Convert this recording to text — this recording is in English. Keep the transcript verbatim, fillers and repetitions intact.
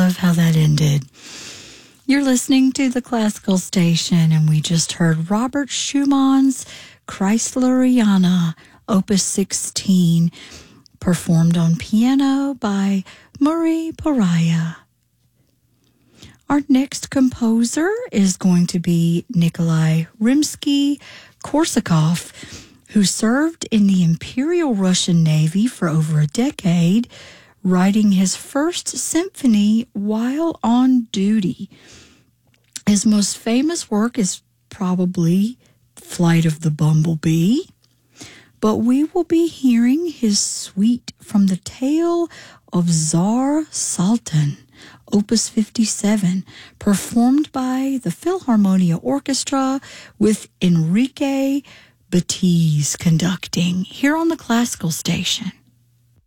love how that ended. You're listening to the Classical Station, and we just heard Robert Schumann's Kreisleriana, Opus sixteen, performed on piano by Murray Pariah. Our next composer is going to be Nikolai Rimsky-Korsakov, who served in the Imperial Russian Navy for over a decade, writing his first symphony while on duty. His most famous work is probably Flight of the Bumblebee, but we will be hearing his suite from the Tale of Tsar Sultan, Opus fifty-seven, performed by the Philharmonia Orchestra with Enrique Batiz conducting here on the Classical Station.